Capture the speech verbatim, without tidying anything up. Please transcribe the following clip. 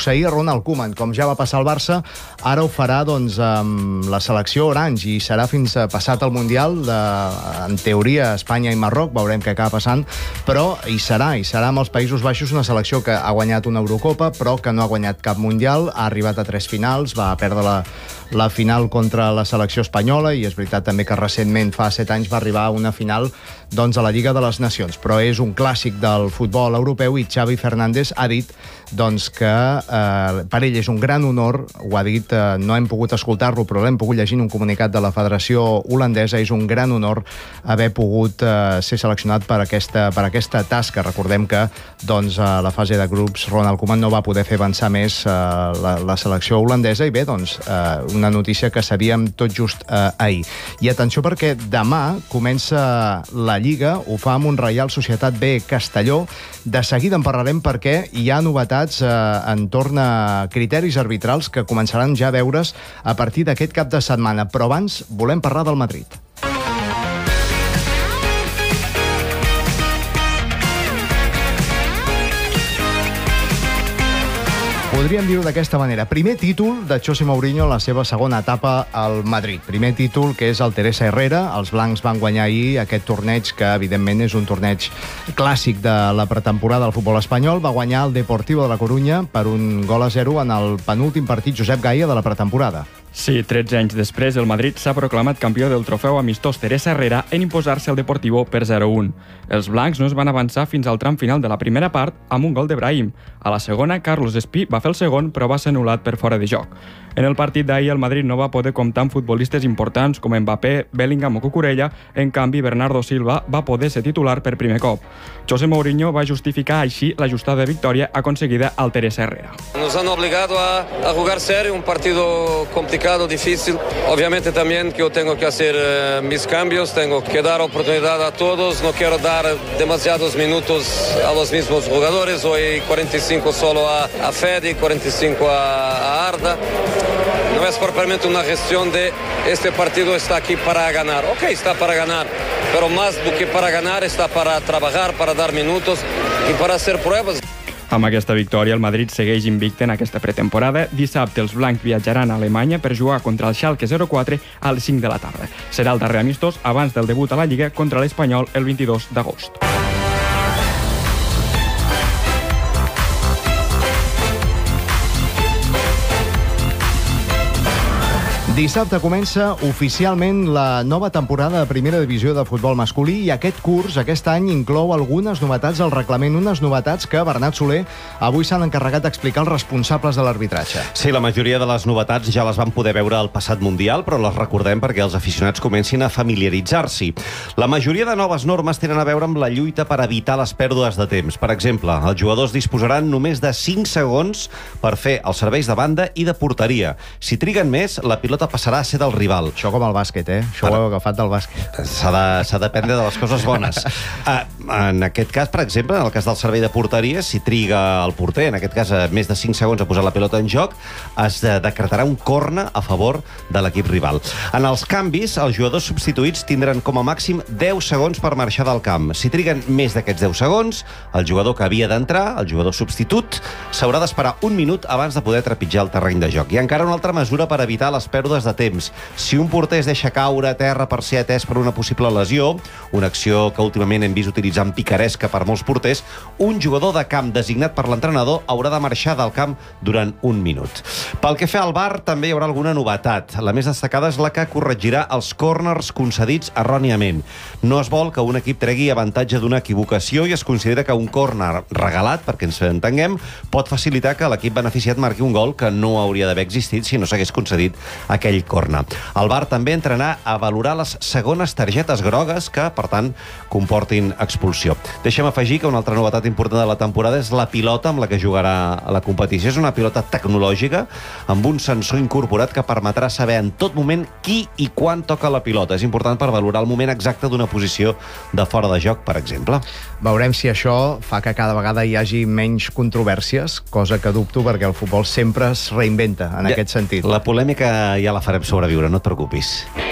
succeir Ronald Koeman. Com ja va passar al Barça, ara ho farà doncs, amb la selecció orange i serà fins passat el Mundial, de, en teoria, Espanya i Marroc, veurem què acaba passant, però hi serà, hi serà amb els Països Baixos, una selecció que ha guanyat una Eurocopa, però que no ha guanyat cap Mundial, ha arribat a tres finals, va perdre la, la final contra la selecció espanyola, i és veritat també que recentment, fa set anys, va arribar a una final doncs, a la Lliga de les Nacions, però és un clàssic del futbol europeu, i Xavi Fernández ha dit doncs, que eh, per ell és un gran honor, ho ha dit, eh, no hem pogut escoltar-lo, però l'hem pogut llegir en un comunicat de la Federació Holandesa, és un gran honor haver pogut eh, ser seleccionat per aquesta, per aquesta tasca. Recordem que doncs, a la fase de grups Ronald Koeman no va poder fer avançar més eh, la, la selecció holandesa, i bé, doncs, eh, una notícia que sabíem tot just eh, ahir. I atenció, perquè demà comença la Lliga, ho fa amb un Reial Societat B Castelló. De seguida en parlarem perquè hi ha novetats eh, entorn a criteris arbitrals que començaran ja a veure's a partir d'aquest cap de setmana. Però abans volem parlar del Madrid. Podríem dir-ho d'aquesta manera. Primer títol de José Mourinho en la seva segona etapa al Madrid. Primer títol, que és el Teresa Herrera. Els blancs van guanyar ahir aquest torneig, que evidentment és un torneig clàssic de la pretemporada del futbol espanyol. Va guanyar el Deportivo de la Corunya per un gol a zero en el penúltim partit Josep Gaia de la pretemporada. Sí, tretze anys després, el Madrid s'ha proclamat campió del trofeu amistós Teresa Herrera en imposar-se al Deportivo per zero a un. Els blancs no es van avançar fins al tram final de la primera part amb un gol de Brahim. A la segona, Carlos Espí va fer el segon, però va ser anul·lat per fora de joc. En el partit d'ahir, el Madrid no va poder comptar amb futbolistes importants com Mbappé, Bellingham o Cucurella. En canvi, Bernardo Silva va poder ser titular per primer cop. José Mourinho va justificar així l'ajustada victòria aconseguida al Teresa Herrera. Nos han obligado a, a jugar serio, un partido complicado, difícil. Obviamente también que yo tengo que hacer eh, mis cambios, tengo que dar oportunidad a todos, no quiero dar demasiados minutos a los mismos jugadores. Hoy cuarenta y cinco solo a, a Fede, cuarenta y cinco a, a Arda. No es propiamente una gestión de este partido está aquí para ganar. Ok, está para ganar, pero más do que para ganar está para trabajar, para dar minutos y para hacer pruebas. Amb aquesta victòria, el Madrid segueix invicte en aquesta pretemporada. Dissabte, els blancs viatjaran a Alemanya per jugar contra el Schalke zero quatre a les cinc de la tarda. Serà el darrer amistós abans del debut a la Lliga contra l'Espanyol el vint-i-dos d'agost. Dissabte comença oficialment la nova temporada de Primera Divisió de futbol masculí, i aquest curs, aquest any, inclou algunes novetats al reglament, unes novetats que Bernat Soler avui s'han encarregat d'explicar els responsables de l'arbitratge. Sí, la majoria de les novetats ja les van poder veure al passat Mundial, però les recordem perquè els aficionats comencin a familiaritzar-s'hi. La majoria de noves normes tenen a veure amb la lluita per evitar les pèrdues de temps. Per exemple, els jugadors disposaran només de cinc segons per fer els serveis de banda i de porteria. Si triguen més, la pilota passarà a ser del rival. Això com el bàsquet, eh? Això ho heu agafat del bàsquet. S'ha de, s'ha de prendre de les coses bones. Uh, en aquest cas, per exemple, en el cas del servei de porteria, si triga el porter, en aquest cas més de cinc segons a posar la pilota en joc, es decretarà un corner a favor de l'equip rival. En els canvis, els jugadors substituïts tindran com a màxim deu segons per marxar del camp. Si triguen més d'aquests deu segons, el jugador que havia d'entrar, el jugador substitut, s'haurà d'esperar un minut abans de poder trepitjar el terreny de joc. I encara una altra mesura per evitar les pèrdues de temps. Si un porter es deixa caure a terra per ser atès per una possible lesió, una acció que últimament hem vist utilitzant picaresca per molts porters, un jugador de camp designat per l'entrenador haurà de marxar del camp durant un minut. Pel que fa al V A R, també hi haurà alguna novetat. La més destacada és la que corregirà els corners concedits erròniament. No es vol que un equip tregui avantatge d'una equivocació i es considera que un corner regalat, perquè ens entenguem, pot facilitar que l'equip beneficiat marqui un gol que no hauria d'haver existit si no s'hagués concedit aquell corner. El V A R també entrarà a valorar les segones targetes grogues que, per tant, comportin expulsió. Deixem afegir que una altra novetat important de la temporada és la pilota amb la que jugarà a la competició. És una pilota tecnològica amb un sensor incorporat que permetrà saber en tot moment qui i quan toca la pilota. És important per valorar el moment exacte d'una posició de fora de joc, per exemple. Veurem si això fa que cada vegada hi hagi menys controvèrsies, cosa que dubto perquè el futbol sempre es reinventa en ja, aquest sentit. La polèmica ja la farem sobreviure, no et preocupis.